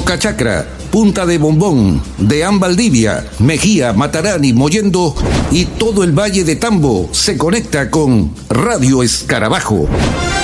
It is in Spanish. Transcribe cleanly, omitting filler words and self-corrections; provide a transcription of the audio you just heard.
Chacra, Punta de Bombón, Deán Valdivia, Mejía, Matarani, Mollendo y todo el Valle de Tambo se conecta con Radio Escarabajo.